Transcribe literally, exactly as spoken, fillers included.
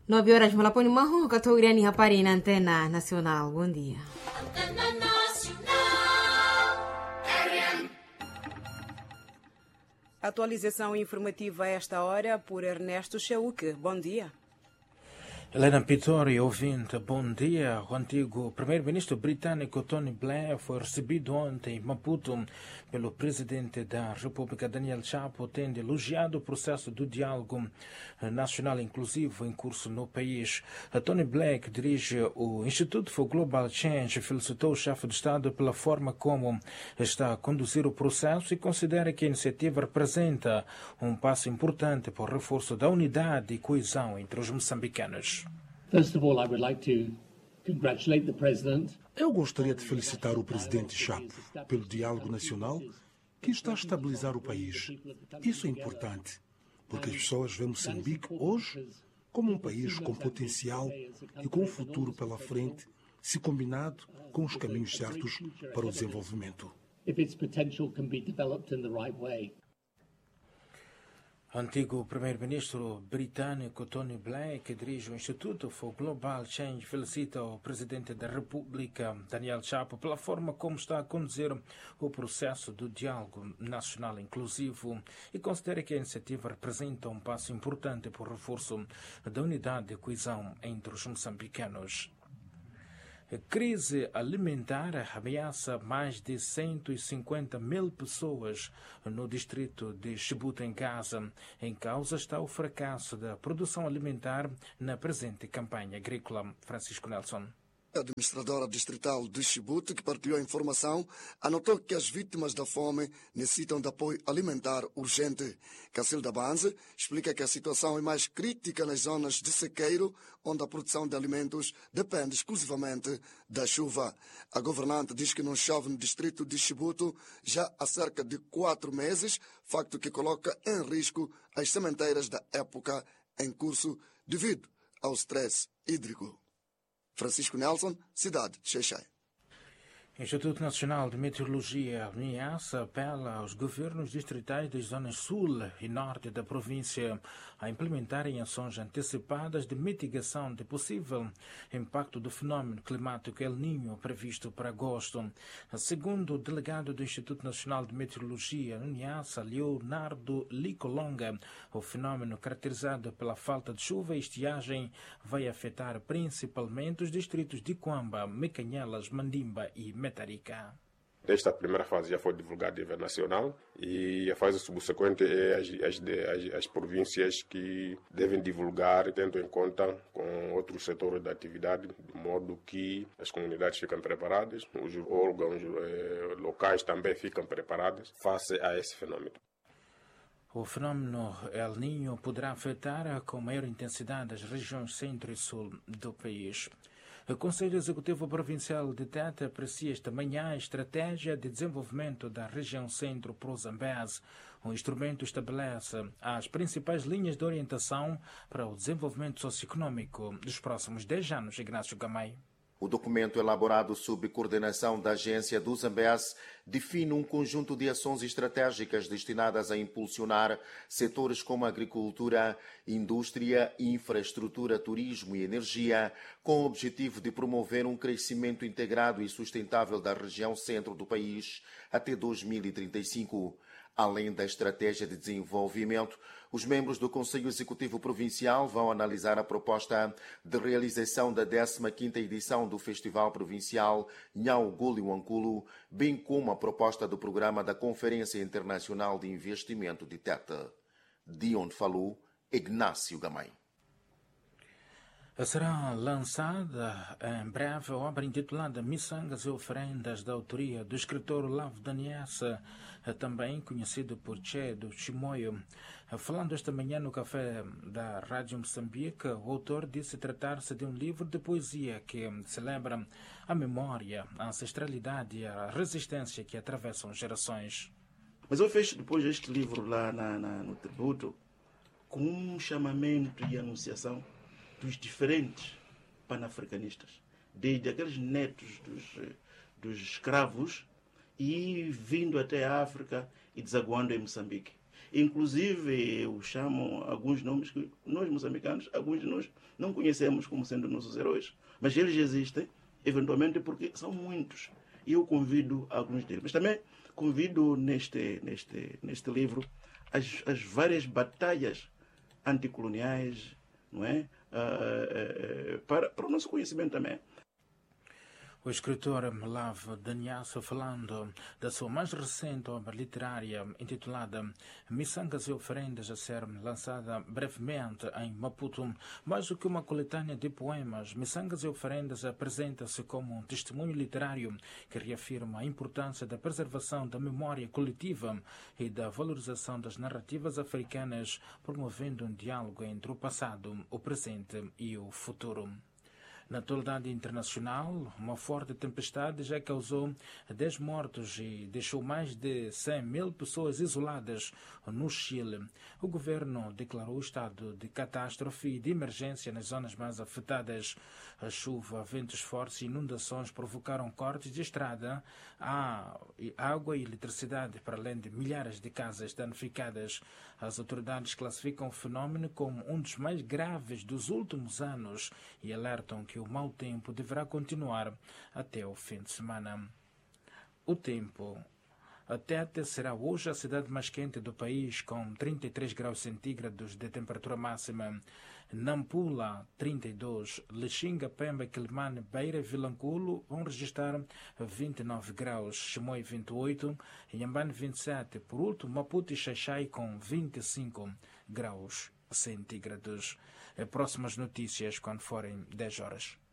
nove horas, Malaponi Mahu, Catoriani Rapari na Antena Nacional. Bom dia. Antena Nacional. Atualização informativa a esta hora por Ernesto Chauque. Bom dia. Helena Pitori, ouvinte, bom dia. O antigo primeiro-ministro britânico Tony Blair foi recebido ontem em Maputo pelo presidente da República, Daniel Chapo, tendo elogiado o processo do diálogo nacional inclusivo em curso no país. Tony Blair, que dirige o Institute for Global Change, felicitou o chefe de Estado pela forma como está a conduzir o processo e considera que a iniciativa representa um passo importante para o reforço da unidade e coesão entre os moçambicanos. First of all, I would like to congratulate the President. Eu gostaria de felicitar o presidente Chapo pelo diálogo nacional que está a estabilizar o país. Isso é importante, porque as pessoas veem Moçambique hoje como um país com potencial e com um futuro pela frente, se combinado com os caminhos certos para o desenvolvimento. If its potential can be developed in the right way. Antigo primeiro-ministro britânico Tony Blair, que dirige o Instituto for Global Change, felicita o presidente da República, Daniel Chapo, pela forma como está a conduzir o processo do diálogo nacional inclusivo e considera que a iniciativa representa um passo importante para o reforço da unidade e coesão entre os moçambicanos. A crise alimentar ameaça mais de cento e cinquenta mil pessoas no distrito de Chibuto, em Gaza. Em causa está o fracasso da produção alimentar na presente campanha agrícola. Francisco Nelson. A administradora distrital de Chibuto, que partilhou a informação, anotou que as vítimas da fome necessitam de apoio alimentar urgente. Cacilda Banze explica que a situação é mais crítica nas zonas de sequeiro, onde a produção de alimentos depende exclusivamente da chuva. A governante diz que não chove no distrito de Chibuto já há cerca de quatro meses, facto que coloca em risco as sementeiras da época em curso devido ao stress hídrico. Francisco Nelson, cidade de Xai-Xai. O Instituto Nacional de Meteorologia, NIASA, apela aos governos distritais das zonas sul e norte da província a implementarem ações antecipadas de mitigação de possível impacto do fenômeno climático El Niño previsto para agosto. Segundo o delegado do Instituto Nacional de Meteorologia, NIASA, Leonardo Licolonga, o fenômeno caracterizado pela falta de chuva e estiagem vai afetar principalmente os distritos de Cuamba, Mecanhelas, Mandimba e Metarica. Esta primeira fase já foi divulgada a nível nacional e a fase subsequente é as, as, as, as províncias que devem divulgar, tendo em conta com outros setores da atividade, de modo que as comunidades ficam preparadas, os órgãos eh, locais também ficam preparados face a esse fenômeno. O fenômeno El Niño poderá afetar com maior intensidade as regiões centro e sul do país. O Conselho Executivo Provincial de Tete aprecia esta manhã a Estratégia de Desenvolvimento da Região Centro para o Zambeze. O instrumento estabelece as principais linhas de orientação para o desenvolvimento socioeconômico dos próximos dez anos. Ignácio Gamay. O documento elaborado sob coordenação da Agência do Zambeze define um conjunto de ações estratégicas destinadas a impulsionar setores como agricultura, indústria, infraestrutura, turismo e energia, com o objetivo de promover um crescimento integrado e sustentável da região centro do país até dois mil e trinta e cinco. Além da estratégia de desenvolvimento, os membros do Conselho Executivo Provincial vão analisar a proposta de realização da décima quinta edição do Festival Provincial Nhauguli Wankulo, bem como a proposta do programa da Conferência Internacional de Investimento de Tete. De onde falou Ignácio Gamay. Será lançada em breve a obra intitulada Missangas e Oferendas, da autoria do escritor Lavo Daniessa, também conhecido por Che do Chimoio. Falando esta manhã no café da Rádio Moçambique, o autor disse tratar-se de um livro de poesia que celebra a memória, a ancestralidade e a resistência que atravessam gerações. Mas eu fecho depois este livro lá na, na, no tributo com um chamamento e anunciação dos diferentes panafricanistas, desde aqueles netos dos, dos escravos e vindo até a África e desaguando em Moçambique. Inclusive, eu chamo alguns nomes que nós, moçambicanos, alguns de nós não conhecemos como sendo nossos heróis. Mas eles existem, eventualmente, porque são muitos. E eu convido alguns deles. Mas também convido neste, neste, neste livro as, as várias batalhas anticoloniais, não é? Uh, uh, para, para o nosso conhecimento também. O escritor Malav Danhaso falando da sua mais recente obra literária intitulada Missangas e Oferendas, a ser lançada brevemente em Maputo. Mais do que uma coletânea de poemas, Missangas e Oferendas apresenta-se como um testemunho literário que reafirma a importância da preservação da memória coletiva e da valorização das narrativas africanas, promovendo um diálogo entre o passado, o presente e o futuro. Na atualidade internacional, uma forte tempestade já causou dez mortos e deixou mais de cem mil pessoas isoladas no Chile. O governo declarou estado de catástrofe e de emergência nas zonas mais afetadas. A chuva, ventos fortes e inundações provocaram cortes de estrada, água e eletricidade, para além de milhares de casas danificadas. As autoridades classificam o fenômeno como um dos mais graves dos últimos anos e alertam que o mau tempo deverá continuar até o fim de semana. O tempo. A Tete será hoje a cidade mais quente do país, com trinta e três graus centígrados de temperatura máxima. Nampula, trinta e dois. Lixinga, Pemba, Quelimane, Beira e Vilanculo vão registrar vinte e nove graus. Chimoio, vinte e oito. Inhambane, vinte e sete. Por último, Maputo e Xaixai com vinte e cinco graus centígrados. Próximas notícias quando forem dez horas.